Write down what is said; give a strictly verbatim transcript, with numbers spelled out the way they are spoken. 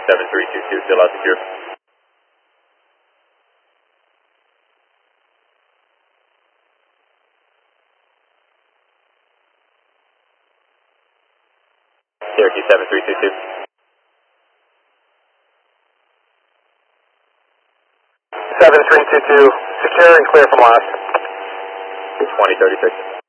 seven three two two, still out secure. Syracuse seven three two two. seven three two two, secure and clear from last. twenty thirty-six.